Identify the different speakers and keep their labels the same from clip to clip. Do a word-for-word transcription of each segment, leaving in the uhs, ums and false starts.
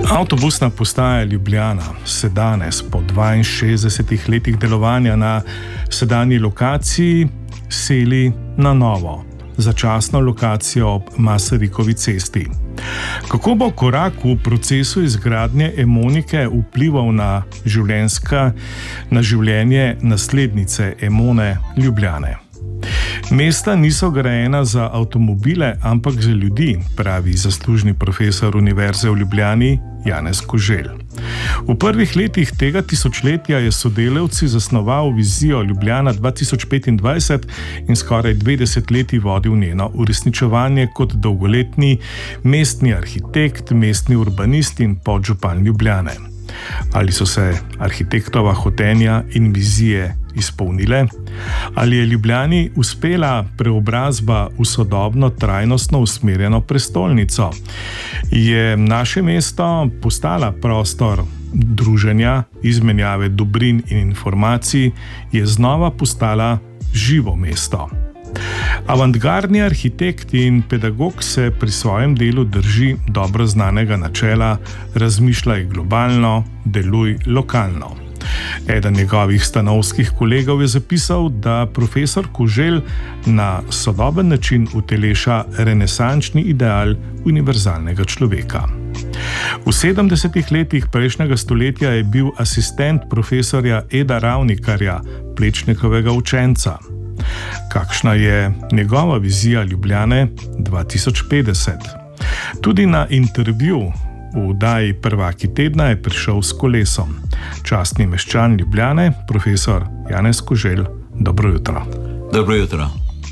Speaker 1: Avtobusna postaja Ljubljana se danes po dvainšestdesetih letih delovanja na sedanji lokaciji seli na novo, začasno lokacijo ob Masarikovi cesti. Kako bo korak v procesu izgradnje Emonike vplival na, na življenje naslednice Emone Ljubljane? Mesta niso grajena za avtomobile, ampak za ljudi, pravi zaslužni profesor Univerze v Ljubljani Janez Koželj. V prvih letih tega tisočletja je sodelavci zasnoval vizijo Ljubljana dva tisoč petindvajset in skoraj dve desetletji vodil njeno uresničevanje kot dolgoletni mestni arhitekt, mestni urbanist in podžupan Ljubljane. Ali so se arhitektova hotenja in vizije izpolnile? Ali je Ljubljani uspela preobrazba v sodobno, trajnostno usmerjeno prestolnico? Je naše mesto postala prostor druženja, izmenjave dobrin in informacij? Je znova postala živo mesto? Avantgardni arhitekt in pedagog se pri svojem delu drži dobro znanega načela razmišljaj globalno, deluj lokalno. Eden njegovih stanovskih kolegov je zapisal, da profesor Koželj na sodoben način uteleša renesančni ideal univerzalnega človeka. V sedemdesetih letih prejšnjega stoletja je bil asistent profesorja Eda Ravnikarja, Plečnikovega učenca. Kakšna je njegova vizija Ljubljane dva tisoč petdeset? Tudi na intervju v oddaji Prvaki tedna je prišel s kolesom. Častni meščan Ljubljane, profesor Janez Koželj, dobro jutro.
Speaker 2: Dobro jutro.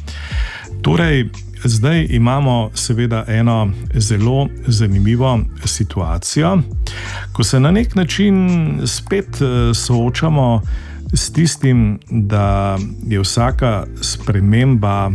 Speaker 1: Torej, zdaj imamo seveda eno zelo zanimivo situacijo, ko se na nek način spet soočamo s tistim, da je vsaka sprememba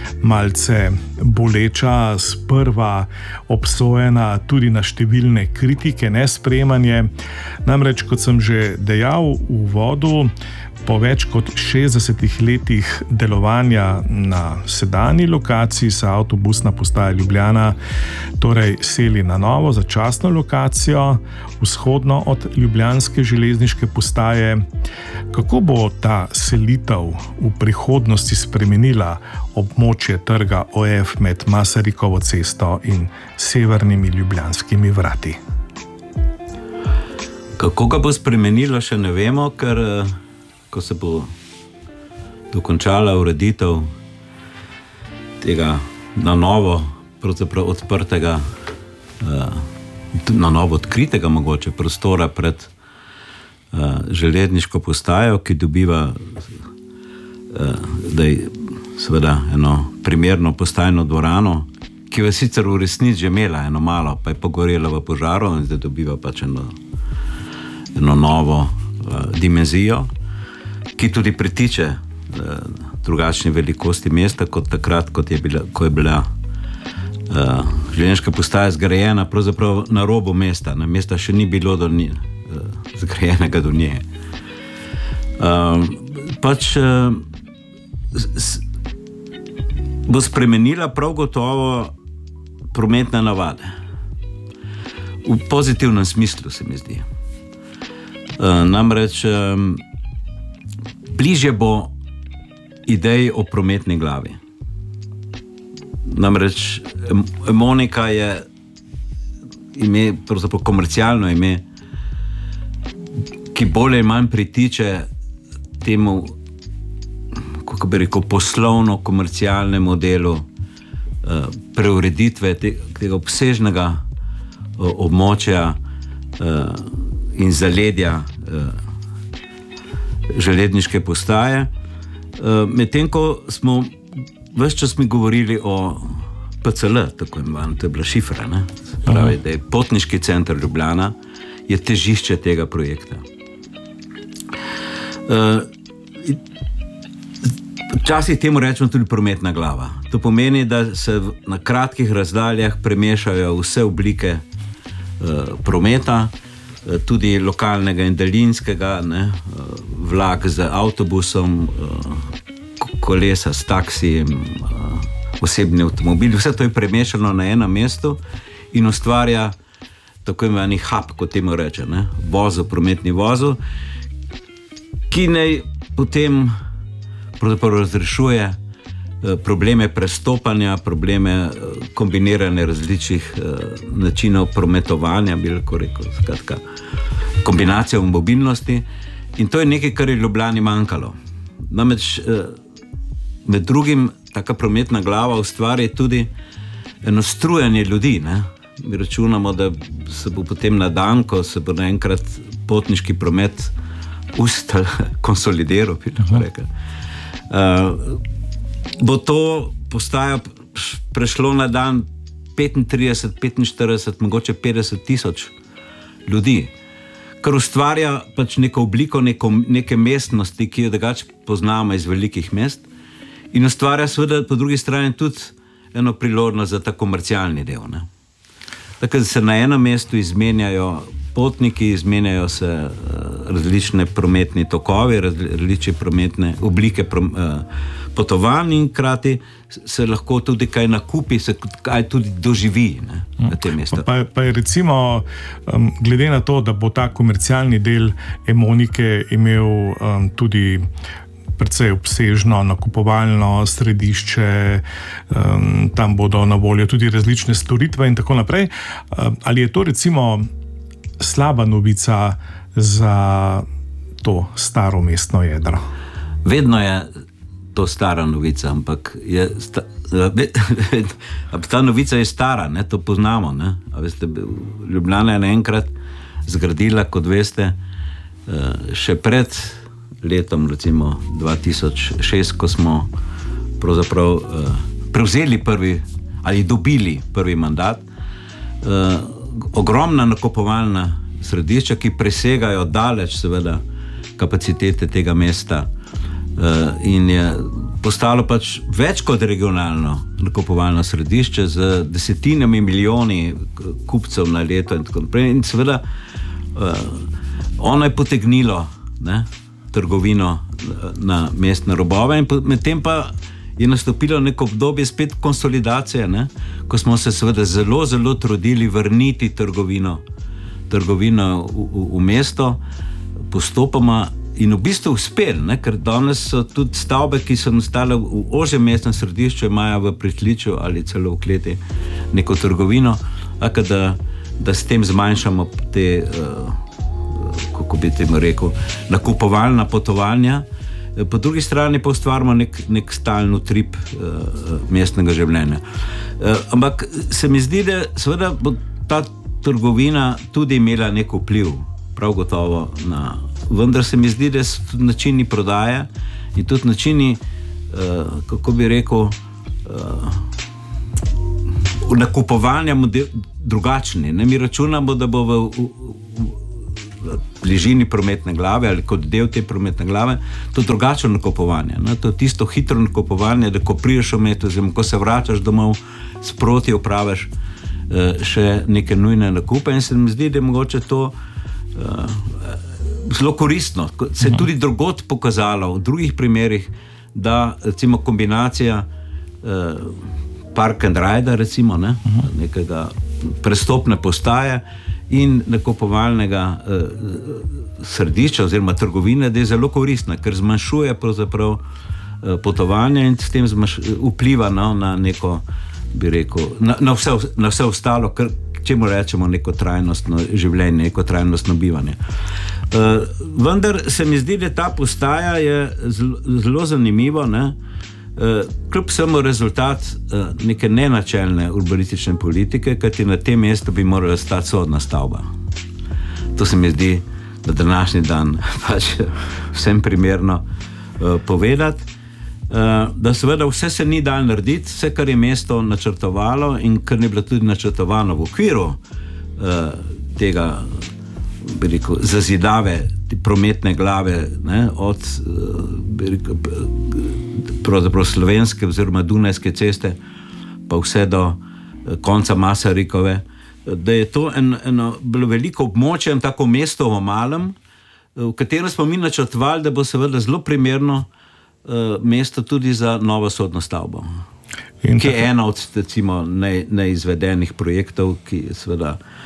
Speaker 1: malce boleča, sprva obsojena tudi na številne kritike, nesprejemanje. Namreč, kot sem že dejal v uvodu, po več kot šestdesetih letih delovanja na sedanji lokaciji se avtobusna postaja Ljubljana torej seli na novo začasno lokacijo, vzhodno od ljubljanske železniške postaje. Kako bo ta selitev v prihodnosti spremenila območje trga O F med Masarikovo cesto in severnimi ljubljanskimi vrati?
Speaker 2: Kako ga bo spremenilo, še ne vemo, ker ko se bo dokončala ureditev tega na novo, pravzaprav odprtega, na novo odkritega mogoče prostora pred železniško postajo, ki dobiva zdaj seveda eno primerno postajno dvorano, ki je sicer v resnici že imela eno malo, pa je pogorela v požaru in zdaj dobiva pač eno, eno novo dimenzijo, ki tudi pritiče uh, drugačne velikosti mesta kot takrat, kot je bila, ko je bila uh, železniška postaja zgrajena pravzaprav na robu mesta. Na mesta še ni bilo do nje, uh, zgrajenega do nje. Uh, pač uh, s, bo spremenila prav gotovo prometne navade. V pozitivnem smislu se mi zdi. Uh, namreč um, bližje bo ideji o prometni glavi. Namreč Emonika je ime, pravzaprav komercialno ime, ki bolj in manj pritiče temu, kako bi rekel, poslovno-komercialnemu delu uh, preureditve te, tega obsežnega uh, območja uh, in zaledja uh, železniške postaje. Medtem ko smo ves čas mi govorili o P C L, tako imenovan, to je bila šifra, ne? Pravi, da je potniški center Ljubljana je težišče tega projekta. Včasih temu rečemo tudi prometna glava. To pomeni, da se na kratkih razdaljah premešajo vse oblike prometa, tudi lokalnega in daljinskega, ne, vlak z avtobusom, kolesa s taksijem, osebni avtomobili, vse to je premešano na enem mestu in ustvarja tako imenovani hub, kot temu reče, ne, vozu, prometni vozu, ki naj potem pravzaprav razrešuje eh, probleme prestopanja, probleme eh, kombiniranja različnih eh, načinov prometovanja, bi lahko rekel, skratka, kombinacija v mobilnosti. In to je nekaj, kar je Ljubljani manjkalo. Namreč eh, med drugim taka prometna glava ustvari tudi eno strujanje ljudi, ne. Mi računamo, da se bo potem na dan, ko se bo naenkrat potniški promet ustal, konsolidiral, bi lahko rekel. Uh, bo to postaja prešlo na dan petintrideset, petinštirideset, mogoče petdeset tisoč ljudi, kar ustvarja pač neko obliko neko, neke mestnosti, ki jo drugače poznamo iz velikih mest, in ustvarja seveda po drugi strani tudi eno priložnost za ta komercialni del, ne. Tako da se na enem mestu izmenjajo potniki, izmenjajo se uh, različne prometni tokovi, različne prometne oblike prom, uh, potovanj in krati se lahko tudi kaj nakupi, se kaj tudi doživi, ne, na tem mestu.
Speaker 1: Pa, pa je recimo, um, glede na to, da bo ta komercialni del Emonike imel um, tudi precej obsežno nakupovalno središče, um, tam bodo na voljo tudi različne storitve in tako naprej. Um, ali je to recimo slaba novica za to staro mestno jedro?
Speaker 2: Vedno je to stara novica, ampak je sta, ta novica je stara, ne, to poznamo, ne. A veste, Ljubljana je naenkrat zgradila, kot veste, še pred letom recimo dva tisoč šest, ko smo pravzaprav uh, prevzeli prvi ali dobili prvi mandat, uh, ogromna nakupovalna središča, ki presegajo daleč seveda kapacitete tega mesta, uh, in je postalo pač več kot regionalno nakupovalno središče z desetinami milijoni kupcev na leto in tako naprej. In seveda uh, ono je potegnilo, ne, trgovino na mestne robove in medtem pa je nastopilo neko obdobje spet konsolidacije, ne, ko smo se seveda zelo, zelo trudili vrniti trgovino, trgovino v, v, v mesto postopoma in v bistvu uspeli, ne, ker danes so tudi stavbe, ki so nastale v ožjem mestnem središču, imajo v pritličju ali celo v kleti neko trgovino, a da, da s tem zmanjšamo te uh, kako bi temu rekel, nakupovalna potovanja, po drugi strani pa ustvarimo nek, nek stalen utrip uh, mestnega življenja. Uh, ampak se mi zdi, da seveda bo ta trgovina tudi imela nek vpliv, prav gotovo, na, vendar se mi zdi, da so tudi načini prodaje in tudi načini, uh, kako bi rekel, uh, nakupovanja drugačni. Ne? Mi računamo, da bo v, v, v bližini prometne glave ali kot del te prometne glave to drugačno nakupovanje. Ne? To je tisto hitro nakupovanje, da ko priješ v mesto, oziroma ko se vračaš domov, sproti opraviš uh, še neke nujne nakupe in se mi zdi, da je mogoče to uh, zelo koristno. Se je tudi drugod pokazalo, v drugih primerih, da recimo kombinacija uh, park and ride, recimo, ne? Uh-huh. Nekega prestopne postaje in nakupovalnega uh, središča oziroma trgovine, da je zelo koristna, ker zmanjšuje pravzaprav uh, potovanje in s tem zmanjš, vpliva no, na neko, bi rekel, na, na, vse, na vse ostalo, kar, čemu rečemo neko trajnostno življenje, neko trajnostno bivanje. Uh, vendar se mi zdi, da ta postaja je zelo, zelo zanimivo, ne? Uh, kljub samo rezultat uh, neke nenačelne urbanistične politike, kajti na tem mestu bi morala stati sodna stavba. To se mi zdi na današnji dan pač vsem primerno uh, povedati, uh, da seveda vse se ni dalo narediti, vse, kar je mesto načrtovalo in kar je bilo tudi načrtovano v okviru uh, tega, bi rekel, zazidave prometne glave, ne, od bi rekel, pravzaprav slovenske oziroma Dunajske ceste pa vse do konca Masarykove, da je to en, eno bilo veliko območje, en tako mesto v malem, v katerem smo mi načrtovali, da bo seveda zelo primerno uh, mesto tudi za novo sodno stavbo. In ki je ena od recimo neizvedenih projektov, ki je seveda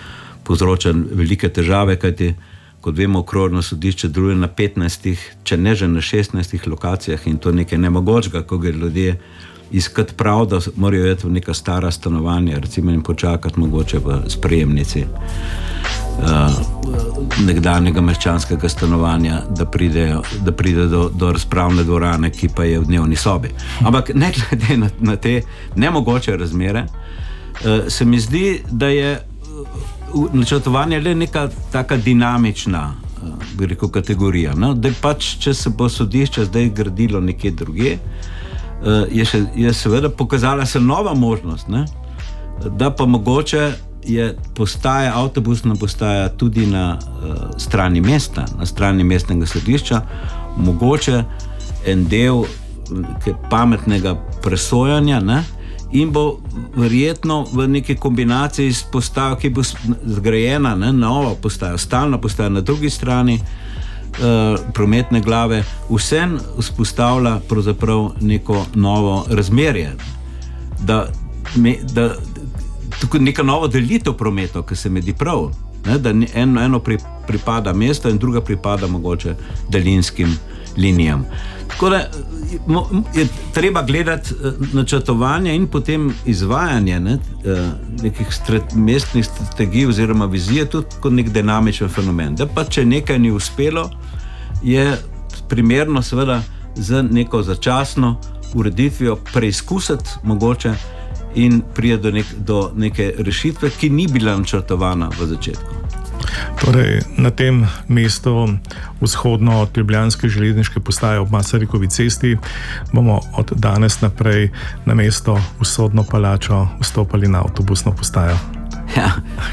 Speaker 2: povzroča velike težave, kajti, kot vemo, okrožno sodišče deluje na petnajstih, če ne že na šestnajstih lokacijah in to nekaj nemogočega, ko gre ljudje iskati prav, da morajo jeti v neka stara stanovanja, recimo in počakati mogoče v sprejemnici uh, nekdanjega meščanskega stanovanja, da pride, da pride do, do razpravne dvorane, ki pa je v dnevni sobi. Ampak ne glede na, na te nemogoče razmere, uh, se mi zdi, da je uh, načrtovanje le neka taka dinamična uh, bi rekel, kategorija. No? Da pač, če se bo sodišče zdaj gradilo nekje drugje, Je, še, je seveda pokazala se nova možnost, ne? Da pa mogoče je postaja, avtobusna postaja tudi na uh, strani mesta, na strani mestnega središča, mogoče en del pametnega presojanja, ne? In bo verjetno v neki kombinaciji s postajo, ki bo zgrajena, ne? Nova postaja, stalna postaja na drugi strani, Uh, prometne glave, vsem vzpostavlja pravzaprav neko novo razmerje, da, me, da tukaj neka nova delitev prometov, ki se mi di prav, ne, da eno, eno pri, pripada mesto in druga pripada mogoče daljinskim linijam. Tako da je treba gledati načrtovanje in potem izvajanje ne, nekih strat, mestnih strategij oziroma vizije tudi kot nek dinamičen fenomen. Da pa če nekaj ni uspelo, je primerno seveda z neko začasno ureditvijo preizkusiti mogoče in prije do, nek, do neke rešitve, ki ni bila načrtovana v začetku.
Speaker 1: Torej, na tem mestu vzhodno od ljubljanske železniške postaje ob Masarikovi cesti bomo od danes naprej na mesto Vzhodno palačo vstopali na avtobusno postajo.
Speaker 2: Ja,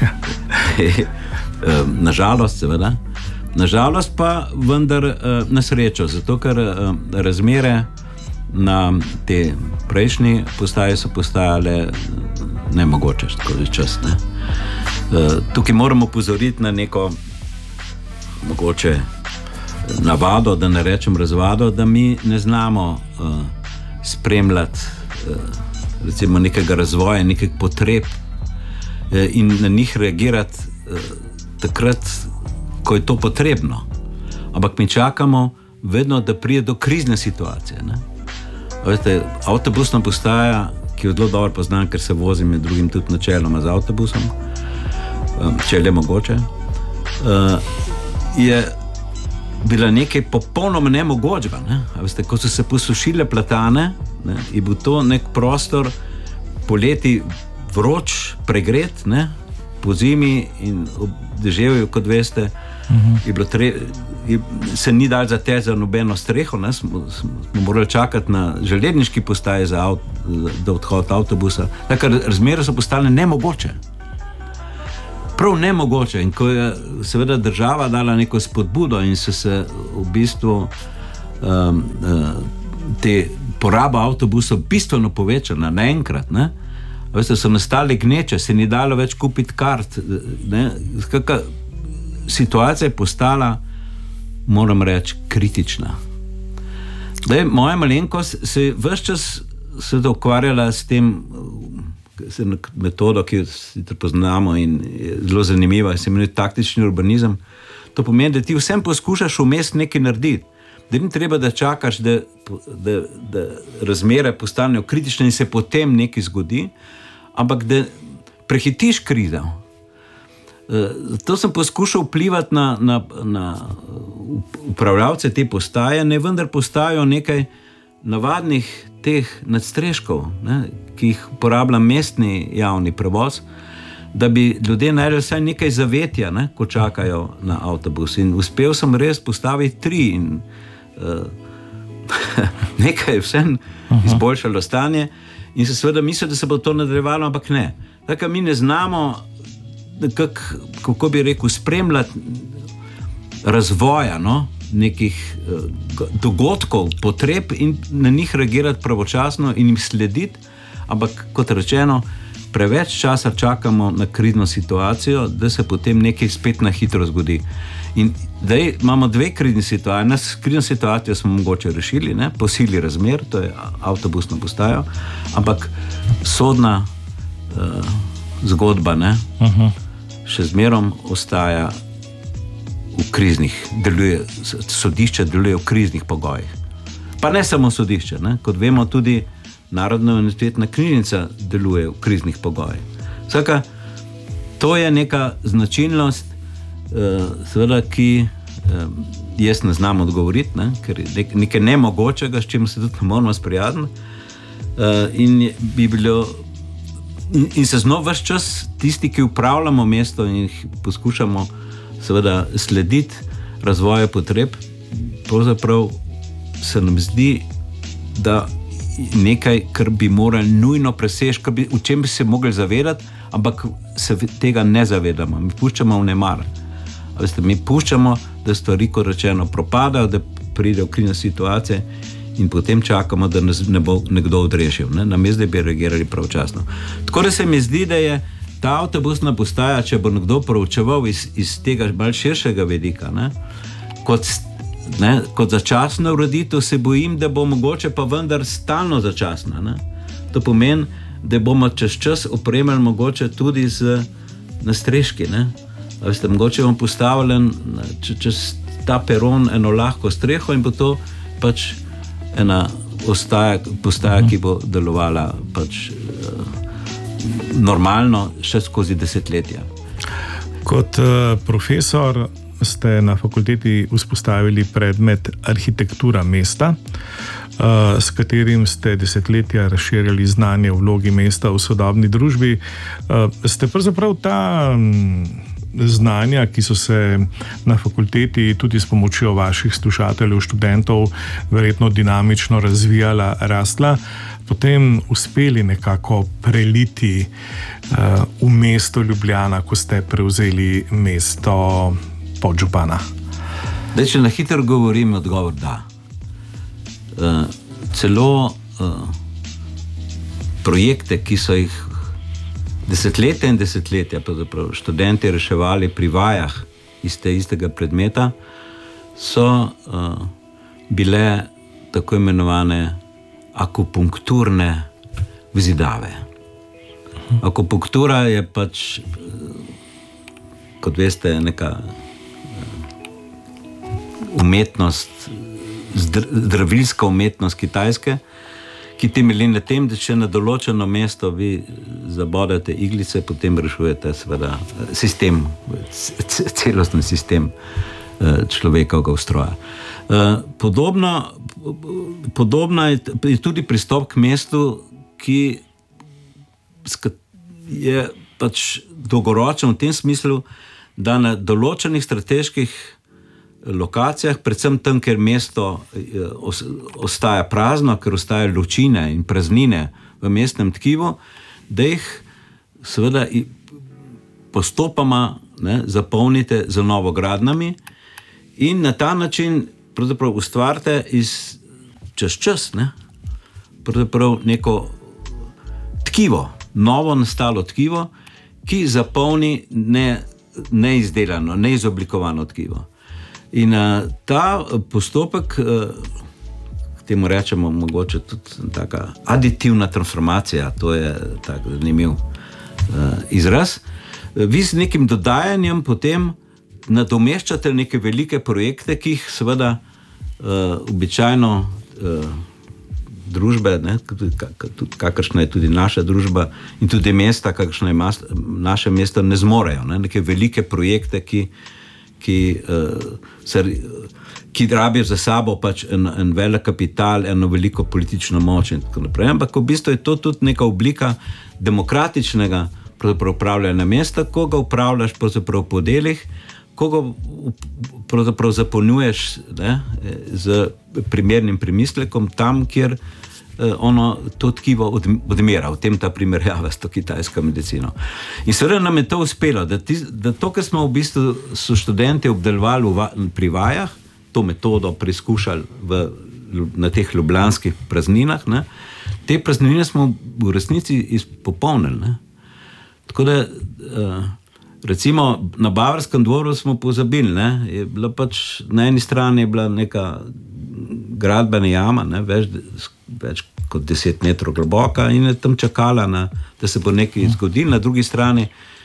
Speaker 2: nažalost seveda. Nažalost pa vendar na srečo, zato ker razmere na te prejšnji postaje so postajale nemogoče skozi čas. Ne? Tukaj moramo pozoriti na neko mogoče navado, da ne rečem razvado, da mi ne znamo uh, spremljati uh, recimo nekega razvoja, nekih potreb uh, in na njih reagirati uh, takrat, ko je to potrebno. Ampak mi čakamo vedno, da pride do krizne situacije. Ne? Veste, avtobusna postaja, ki jo zelo dobro poznam, ker se vozim med drugim tudi načeloma z avtobusom, če je le mogoče, je bila nekaj popolnoma nemogočega. Ne? Veste, ko so se posušile platane, ne, je bil to nek prostor poleti vroč, pregret, ne, po zimi in ob deževju, kot veste, uh-huh. je bilo tre, je, se ni dal zateti za nobeno streho, ne, smo, smo morali čakati na železniški postaji za, avt, za odhod avtobusa. Tako razmere so postale nemogoče. Prav nemogoče. In ko je seveda država dala neko spodbudo in so se v bistvu um, te poraba avtobusov bistveno povečala naenkrat, ne? Veste, so nastale gneče, se ni dalo več kupiti kart. Ne? Skaka, situacija je postala, moram reči, kritična. Daj, moja malenkost se je ves čas se ukvarjala s tem metodo, ki jo poznamo in je zelo zanimiva, se imenuje taktični urbanizem. To pomeni, da ti vsem poskušaš vmes nekaj narediti. Da ni treba, da čakaš, da, da, da razmere postanejo kritične in se potem nekaj zgodi, ampak da prehitiš krizo. To sem poskušal vplivati na, na, na upravljavce te postaje, ne vendar postajajo nekaj navadnih teh nadstreškov, ne, ki jih uporablja mestni javni prevoz, da bi ljudje naredili vsaj nekaj zavetja, ne, ko čakajo na avtobus. In uspel sem res postaviti tri in uh, nekaj je vsem izboljšalo stanje in se seveda mislil, da se bo to nadaljevalo, ampak ne. Tako mi ne znamo, kak, kako bi rekel, spremljati razvoja, no, nekih uh, dogodkov, potreb in na njih reagirati pravočasno in jim slediti, ampak kot rečeno, preveč časa čakamo na krizno situacijo, da se potem nekaj spet na hitro zgodi. In zdaj imamo dve krizni situacije. Na krizno situacijo smo mogoče rešili, ne, po sili razmer, to je avtobusno postajo, ampak sodna uh, zgodba, ne, uh-huh. še zmerom ostaja v kriznih, deluje, sodišče deluje v kriznih pogojih. Pa ne samo sodišče, ne? Kot vemo, tudi Narodna univerzitetna knjižnica deluje v kriznih pogojih. Vsaka, to je neka značilnost, uh, seveda, ki uh, jaz ne znam odgovoriti, ne? Ker je nekaj nemogočega, s čim se tudi ne moramo sprijazniti. Uh, in bi bilo in, in se znov ves čas tisti, ki upravljamo mesto in jih poskušamo seveda slediti razvoju potreb, pravzaprav se nam zdi, da nekaj, kar bi morali nujno preseči, kar bi, v čem bi se mogli zavedati, ampak se tega ne zavedamo. Mi puščamo v nemar. Veste, mi puščamo, da stvari, kot rečeno, propadajo, da pride v krizne situacije in potem čakamo, da nas ne bo nekdo odrešil, ne? Namesto da bi reagirali pravočasno. Tako da se mi zdi, da je ta avtobusna postaja, če bo nekdo proučeval iz, iz tega malj širšega vidika, ne? Kot Ne, kot začasna ureditev, se bojim, da bo mogoče pa vendar stalno začasna. Ne? To pomeni, da bomo čez čas opremljali mogoče tudi z nastreški. Ne? Veste, mogoče bomo postavili čez ta peron eno lahko streho in bo to pač ena ostaja, postaja, ki bo delovala pač uh, normalno še skozi desetletja.
Speaker 1: Kot uh, profesor ste na fakulteti vzpostavili predmet arhitektura mesta, s katerim ste desetletja razširjali znanje o vlogi mesta v sodobni družbi. Ste pravzaprav ta znanja, ki so se na fakulteti tudi s pomočjo vaših slušateljev, študentov, verjetno dinamično razvijala, rastla, potem uspeli nekako preliti v mesto Ljubljana, ko ste prevzeli mesto podžupana?
Speaker 2: Zdaj, če na hitro govorim, odgovor da. Uh, celo uh, projekte, ki so jih desetletja in desetletja študenti reševali pri vajah iz te istega predmeta, so uh, bile tako imenovane akupunkturne vzidave. Akupunktura je pač, kot veste, neka umetnost, zdravilska umetnost Kitajske, ki temelji na tem, da če na določeno mesto vi zabodete iglice, potem rešujete seveda sistem, celostni sistem človekovega ustroja. Podobno, podobno je tudi pristop k mestu, ki je pač dolgoročen v tem smislu, da na določenih strateških lokacijah, predvsem tam, ker mesto ostaja prazno, ker ostaja ločine in praznine v mestnem tkivu, da jih seveda postopoma ne, zapolnite z novogradnjami in na ta način pravzaprav ustvarite iz čez čas ne, pravzaprav neko tkivo, novo nastalo tkivo, ki zapolni ne, neizdelano, neizoblikovano tkivo. In uh, ta postopek, uh, k temu rečemo mogoče tudi taka aditivna transformacija, to je tak zanimiv uh, izraz, vi z nekim dodajanjem potem nadomeščate neke velike projekte, ki jih seveda uh, običajno uh, družbe, ne, kakršna je tudi naša družba in tudi mesta, kakršna je mas, naše mesto, ne zmorejo. Ne, neke velike projekte, ki ki, uh, ser, ki rabijo za sabo pač en, en velik kapital, eno veliko politično moč in tako naprej. Ampak v bistvu je to tudi neka oblika demokratičnega upravljanja mesta, ko ga upravljaš po delih, ko ga pravzaprav zapolnjuješ ne, z primernim premislekom tam, kjer ono to tkivo odmera, v tem ta primerjava s to kitajsko medicino. In seveda nam je to uspelo, da, tis, da to, kar smo v bistvu so študenti obdelovali v, pri vajah, to metodo preizkušali v, na teh ljubljanskih prazninah, ne, te praznine smo v resnici popolnili. Ne. Tako da, recimo na Bavarskem dvoru smo pozabili, ne, je bila pač, na eni strani je bila neka gradbena jama, ne, več, več kot deset metrov globoka in je tam čakala, na, da se bo nekaj zgodilo. Na drugi strani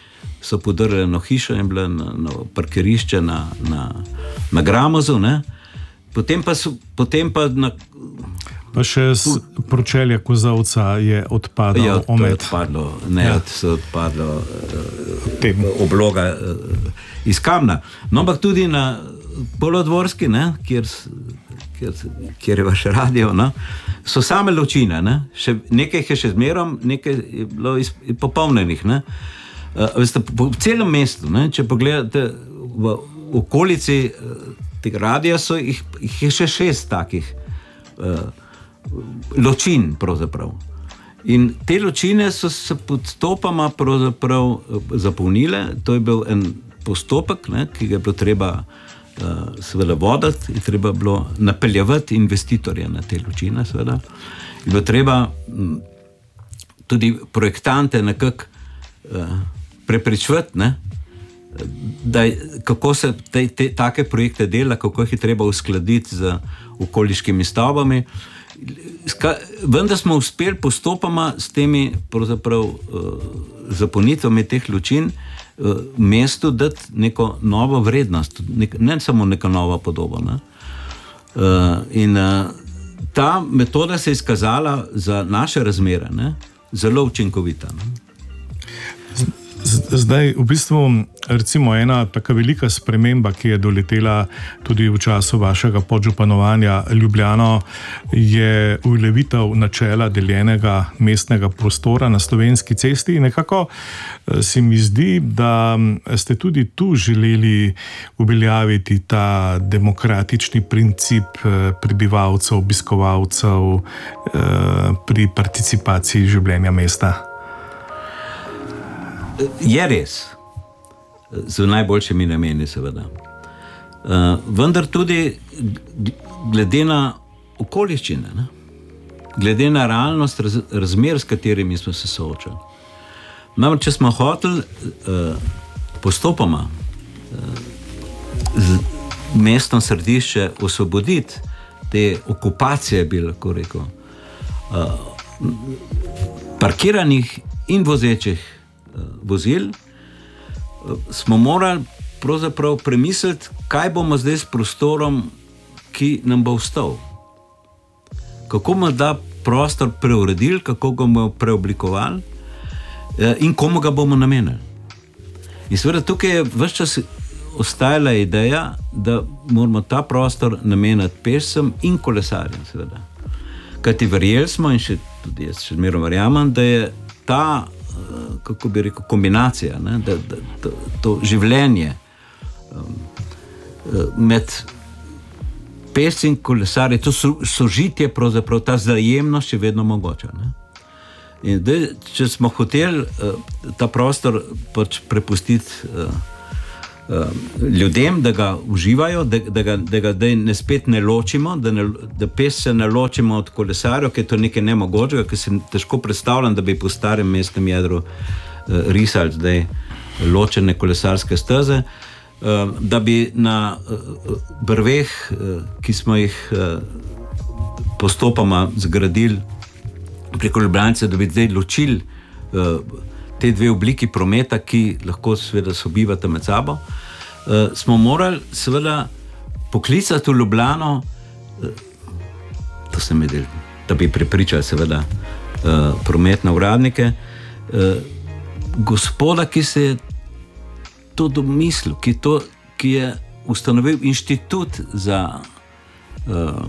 Speaker 2: so podrli eno hišo in bilo na, na parkirišče na, na, na Gramozu, ne. Potem pa, so, potem pa na...
Speaker 1: Pa še z pročelja kozavca je odpadal
Speaker 2: ja,
Speaker 1: omet.
Speaker 2: Odpadlo, ne, ja. so odpadlo uh, obloga uh, iz kamna. No, ampak tudi na Polodvorski, ne, kjer, kjer, kjer je vaš radio, no, so same ločine, ne. Še, nekaj je še zmerom, nekaj je bilo iz, popolnenih. Ne. Uh, veste, po, po celem mestu, ne, če pogledate v okolici uh, tega radija, so jih, jih je še šest takih uh, ločin pravzaprav. In te ločine so se podstopama pravzaprav zapolnile. To je bil en postopek, ne, ki ga je bilo treba uh, seveda voditi in treba bilo napeljevati investitorje na te ločine, seveda. In bilo treba m, tudi projektante nekako uh, prepričvati, ne, da kako se te, te take projekte dela, kako jih je treba uskladiti z okoliškimi stavbami. Vendar smo uspeli postopoma s temi pravzaprav uh, zapolnitvami teh ločin uh, mestu dati neko novo vrednost, nek, ne samo neka nova podoba. Ne? Uh, in uh, ta metoda se je izkazala za naše razmere, ne? Zelo učinkovita. Ne?
Speaker 1: Zdaj, v bistvu, recimo ena taka velika sprememba, ki je doletela tudi v času vašega podžupanovanja Ljubljano, je uveljavitev načela deljenega mestnega prostora na Slovenski cesti. Nekako se mi zdi, da ste tudi tu želeli uveljaviti ta demokratični princip prebivalcev, obiskovalcev pri participaciji življenja mesta.
Speaker 2: Je res, z najboljšimi nameni seveda. Uh, vendar tudi glede na okoliščine, ne? Glede na realnost raz, razmer, s katerimi smo se soočali. Namreč, če smo hoteli uh, postopoma uh, z mestno središče osvoboditi te okupacije, bi lahko rekel, uh, parkiranih in vozečih vozil, smo morali pravzaprav premisliti, kaj bomo zdaj s prostorom, ki nam bo ostal. Kako bomo da prostor preuredili, kako ga bomo preoblikovali in komu ga bomo namenili. In seveda tukaj je ves čas ostajala ideja, da moramo ta prostor nameniti pešcem in kolesarjem, seveda. Kajti verjeli smo, in še tudi jaz še zmeraj verjamem, da je ta kako bi rekel, kombinacija, ne, da, da, to, to življenje um, med pešci in kolesarji, to so, sožitje, pravzaprav ta vzajemnost je vedno mogoča. Ne. In da, če smo hoteli uh, ta prostor pač prepustiti uh, uh, ljudem, da ga uživajo, da, da ga, da ga da ne spet ne ločimo, da, ne, da pešce ne ločimo od kolesarjev, ker je to nekaj nemogočega, ker se težko predstavljam, da bi po starem mestnem jedru uh, risali zdaj ločene kolesarske steze, uh, da bi na uh, brveh, uh, ki smo jih uh, postopoma zgradili preko Ljubljanice, da bi zdaj ločili uh, te dve obliki prometa, ki lahko seveda sobivata med sabo, uh, smo morali seveda poklicati v Ljubljano, uh, to se mi del, da bi prepričali seveda uh, prometne uradnike, uh, gospoda, ki se je to domislil, ki, to, ki je ustanovil inštitut za uh,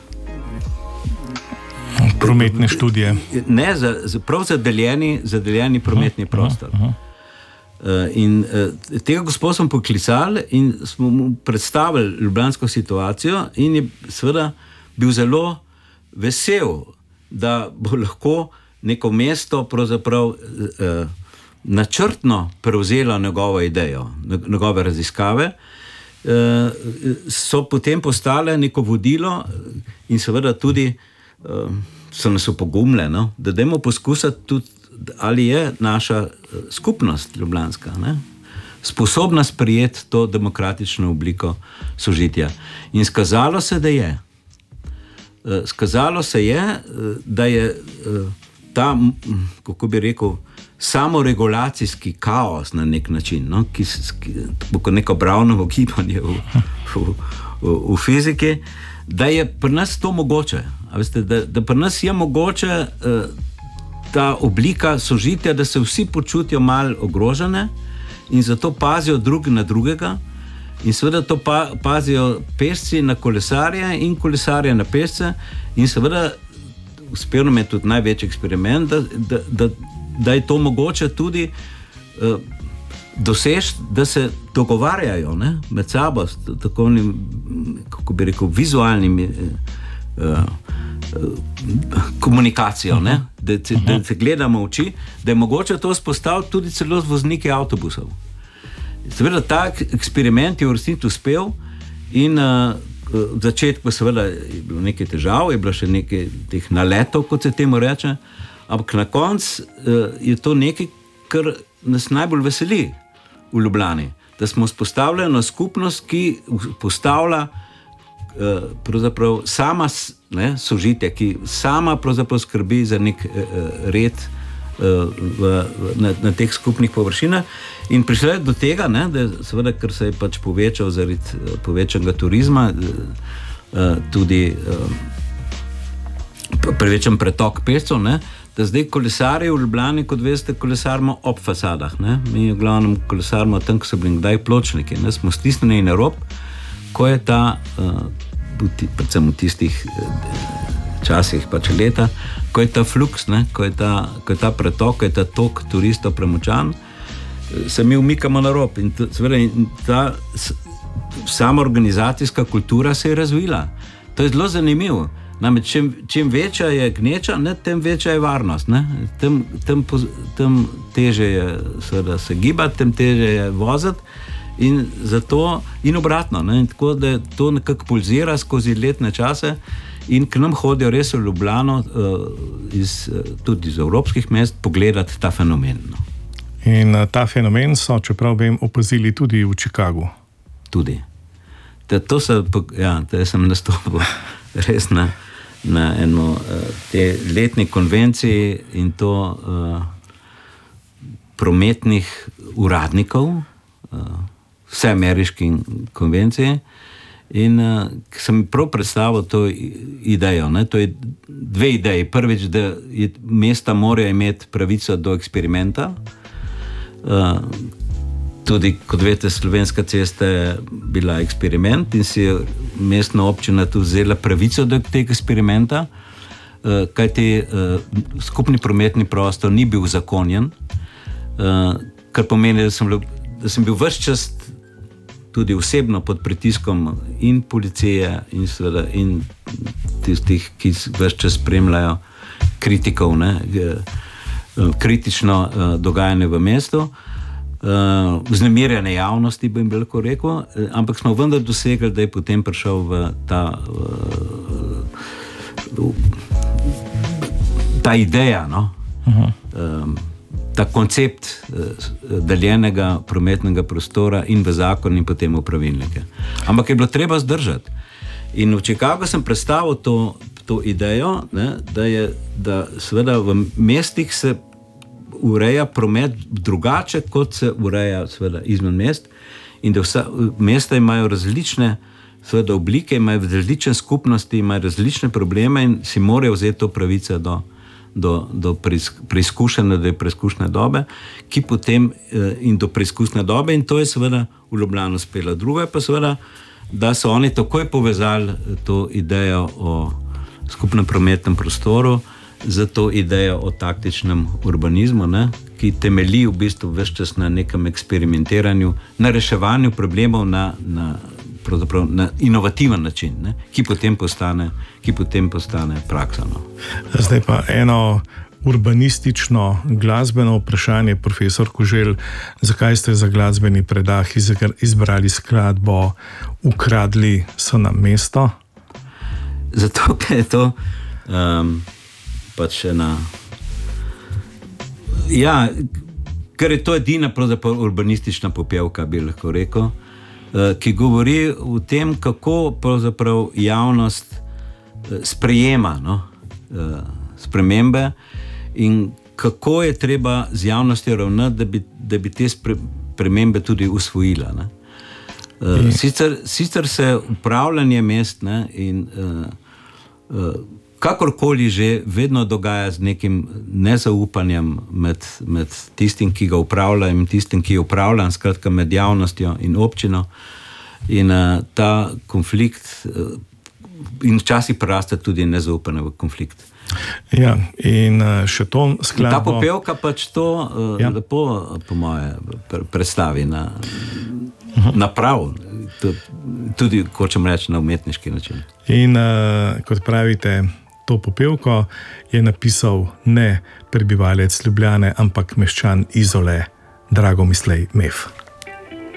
Speaker 1: prometne študije.
Speaker 2: Ne, za, za, prav za deljeni, za deljeni prometni prostor. Aha, aha. Uh, in uh, tega gospoda smo poklicali in smo mu predstavili ljubljansko situacijo in je seveda bil zelo vesel, da bo lahko neko mesto pravzaprav uh, načrtno prevzelo njegovo idejo, njegove raziskave, uh, so potem postale neko vodilo in seveda tudi uh, so nas opogumile, no? Da dajmo poskusiti tudi, ali je naša skupnost ljubljanska, ne? Sposobna sprijeti to demokratično obliko sožitja. In skazalo se, da je. Skazalo se je, da je ta, kako bi rekel, samoregulacijski kaos na nek način, no? ki, ki bo kot neko Brownovo gibanje v, v, v, v fiziki, da je pri nas to mogoče. A veste, da, da pri nas je mogoče uh, ta oblika sožitja, da se vsi počutijo malo ogrožene in zato pazijo drug na drugega in seveda to pa, pazijo pešci na kolesarje in kolesarje na pešce in seveda uspel nam je tudi največji eksperiment, da, da, da, da je to mogoče tudi uh, doseči, da se dogovarjajo, ne, med sabo s takovim, kako bi rekel, vizualnim uh, uh, komunikacijo, ne, da, se, da se gledamo v oči, da je mogoče to spostaviti tudi celo z vozniki avtobusov. Seveda ta eksperiment je v resnici uspel in uh, v začetku seveda je bilo nekaj težav, je bilo še nekaj teh naletov, kot se temu reče, ampak na koncu uh, je to nekaj, kar nas najbolj veseli v Ljubljani, da smo vzpostavili eno skupnost, ki postavlja uh, pravzaprav sama ne, sožitje, ki sama pravzaprav skrbi za nek uh, red uh, v, v, na, na teh skupnih površinah in prišlo je do tega, ne, da seveda, ker se je pač povečal zaradi uh, povečanega turizma, uh, tudi uh, prevečen pretok pešcev, ne, da zdaj kolesarji v Ljubljani, kot veste, kolesarimo ob fasadah. Ne? Mi v glavnem kolesarimo tam, ko so bili kdaj pločniki. Ne? Smo stisnjeni na rob, ko je ta, uh, predvsem v tistih uh, časih pač leta, ko je ta fluks, ne? Ko, je ta, ko je ta pretok, ko je ta tok turistov premočan, se mi umikamo na rob. In to, seveda, in ta sama organizacijska kultura se je razvila. To je zelo zanimivo. Namreč, čim, čim večja je gneča, ne, tem večja je varnost. Ne? Tem, tem, tem teže je seveda, se gibati, tem teže je voziti in, zato, in obratno. Ne? In tako da to nekako pulzira skozi letne čase in k nam hodijo res v Ljubljano, uh, iz, tudi iz evropskih mest, pogledati ta fenomen. No?
Speaker 1: In uh, ta fenomen so, čeprav vem, opazili tudi v Chicagu.
Speaker 2: Tudi. Da, to se, ja, da sem nastopil res na, na eno uh, te letni konvenciji in to uh, prometnih uradnikov, uh, vse ameriški konvencije in uh, sem prav predstavil to idejo. Ne? To je dve ideji. Prvič, da je, mesta morajo imeti pravico do eksperimenta. Uh, Tudi, kot veste, Slovenska cesta je bila eksperiment in si je mestna občina tu vzela pravico do tega eksperimenta, kajti skupni prometni prostor ni bil zakonjen, kar pomeni, da sem, da sem bil ves čas tudi osebno pod pritiskom in policije in, seveda, in tistih, ki ves čas spremljajo kritikov, ne, kritično dogajanje v mestu. Uh, vznemirjene javnosti, bi jim lahko rekel, ampak smo vendar dosegli, da je potem prišel v ta, uh, ta ideja, no? um, ta koncept uh, deljenega prometnega prostora in v zakon in potem v pravilnike. Ampak je bilo treba zdržati. In v Chicagu sem predstavil to, to idejo, ne, da je, da seveda v mestih se ureja promet drugače, kot se ureja seveda izmen mest in da vsa, mesta imajo različne seveda oblike, imajo različne skupnosti, imajo različne probleme in si morajo vzeti to pravico do, do, do preizkušene, do preizkušne dobe, ki potem in do preizkusne dobe in to je seveda v Ljubljano uspelo. Drugo je pa seveda, da so oni takoj povezali to idejo o skupnem prometnem prostoru za to idejo o taktičnem urbanizmu, ne, ki temelji v bistvu ves čas na nekem eksperimentiranju, na reševanju problemov na, na, pravzaprav na inovativen način, ne, ki potem postane, ki potem postane praksa. No.
Speaker 1: Zdaj pa eno urbanistično glasbeno vprašanje, profesor Koželj, zakaj ste za glasbeni predah izbrali skladbo Ukradli so nam mesto?
Speaker 2: Zato, ker je to um, pač ena... Ja, ker je to edina pravzaprav urbanistična popevka, bi lahko rekel, ki govori o tem, kako pravzaprav javnost sprejema, no, spremembe in kako je treba z javnostjo ravnati, da bi, da bi te spremembe tudi usvojila. Ne? Uh, sicer, sicer se upravljanje mest, ne, in uh, uh, kakorkoli že vedno dogaja z nekim nezaupanjem med, med tistim, ki ga upravlja in tistim, ki je upravljan, skratka med javnostjo in občino. In uh, ta konflikt uh, in včasih preraste tudi nezaupanje v konflikt.
Speaker 1: Ja, in uh, še to skladbo...
Speaker 2: Ta popevka pač to uh, ja. lepo, po moje, predstavi na... naprav, tudi, hočem reči, na umetniški način.
Speaker 1: In uh, kot pravite, to popevko je napisal ne prebivalec Ljubljane, ampak meščan Izole, Dragomislej Mef.